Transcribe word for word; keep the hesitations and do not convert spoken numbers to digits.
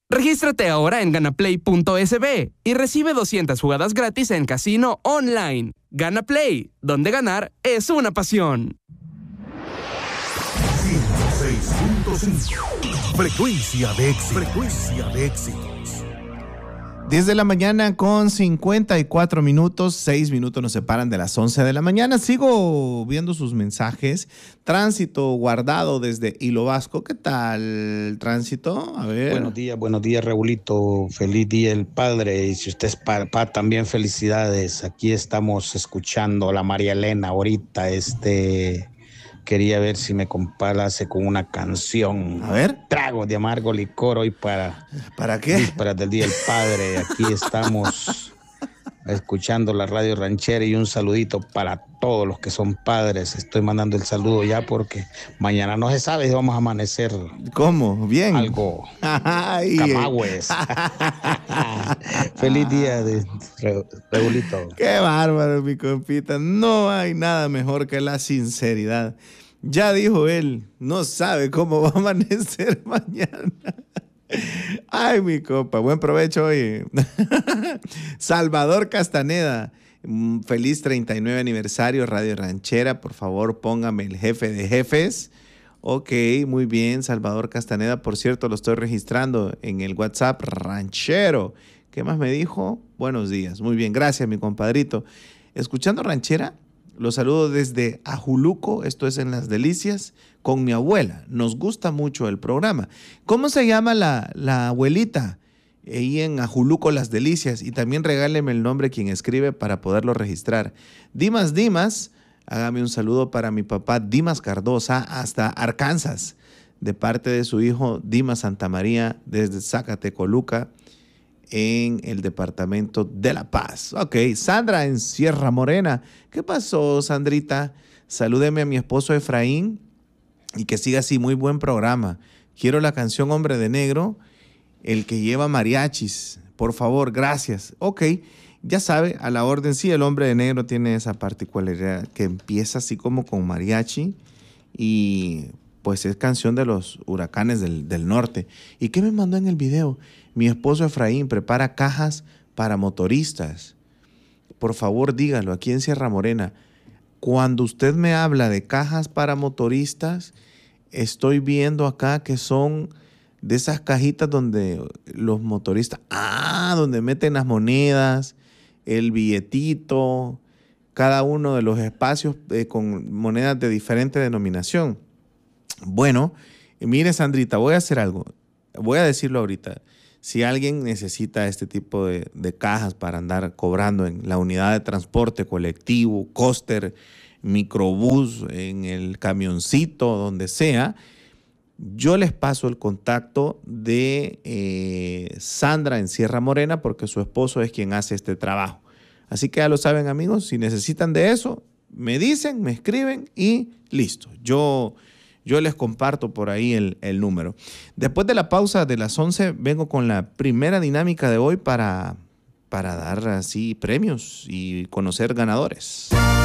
Regístrate ahora en ganaplay punto es be y recibe doscientas jugadas gratis en casino online. Gana Play, donde ganar es una pasión. ciento seis punto cinco. Frecuencia de éxitos. Frecuencia de éxitos. diez de la mañana con cincuenta y cuatro minutos, seis minutos nos separan de las once de la mañana. Sigo viendo sus mensajes. Tránsito Guardado desde Hilo Vasco. ¿Qué tal, Tránsito? A ver. Buenos días, buenos días, Raulito. Feliz día del padre. Y si usted es papá, también felicidades. Aquí estamos escuchando a la María Elena ahorita. Este... Quería ver si me complace con una canción. A ver. Trago de amargo licor hoy para... ¿Para qué? Vísperas del Día del Padre. Aquí estamos escuchando la radio ranchera y un saludito para todos los que son padres. Estoy mandando el saludo ya porque mañana no se sabe si vamos a amanecer. ¿Cómo? Bien. Algo. Ay. Camagües. Feliz día de Raulito. Qué bárbaro, mi compita. No hay nada mejor que la sinceridad. Ya dijo él, no sabe cómo va a amanecer mañana. Ay, mi compa, buen provecho hoy. Salvador Castaneda, feliz treinta y nueve aniversario Radio Ranchera. Por favor, póngame el jefe de jefes. Ok, muy bien, Salvador Castaneda. Por cierto, lo estoy registrando en el WhatsApp ranchero. ¿Qué más me dijo? Buenos días. Muy bien, gracias, mi compadrito. Escuchando Ranchera, los saludo desde Ajuluco, esto es en Las Delicias, con mi abuela. Nos gusta mucho el programa. ¿Cómo se llama la, la abuelita? Ahí en Ajuluco, Las Delicias. Y también regáleme el nombre quien escribe para poderlo registrar. Dimas Dimas, hágame un saludo para mi papá Dimas Cardosa hasta Arkansas, de parte de su hijo Dimas Santamaría desde Zacatecoluca, en el departamento de La Paz. Ok, Sandra en Sierra Morena. ¿Qué pasó, Sandrita? Salúdeme a mi esposo Efraín y que siga así, muy buen programa. Quiero la canción Hombre de Negro, el que lleva mariachis. Por favor, gracias. Ok, ya sabe, a la orden. Sí, el Hombre de Negro tiene esa particularidad que empieza así como con mariachi y pues es canción de los huracanes del, del norte. ¿Y qué me mandó en el video? Mi esposo Efraín prepara cajas para motoristas. Por favor, dígalo aquí en Sierra Morena. Cuando usted me habla de cajas para motoristas, estoy viendo acá que son de esas cajitas donde los motoristas, ah, donde meten las monedas, el billetito, cada uno de los espacios eh, con monedas de diferente denominación. Bueno, mire, Sandrita, voy a hacer algo. Voy a decirlo ahorita. Si alguien necesita este tipo de, de cajas para andar cobrando en la unidad de transporte colectivo, coaster, microbús, en el camioncito, donde sea, yo les paso el contacto de eh, Sandra en Sierra Morena, porque su esposo es quien hace este trabajo. Así que ya lo saben, amigos, si necesitan de eso, me dicen, me escriben y listo. Yo... Yo les comparto por ahí el, el número. Después de la pausa de las once, vengo con la primera dinámica de hoy para, para dar así premios y conocer ganadores.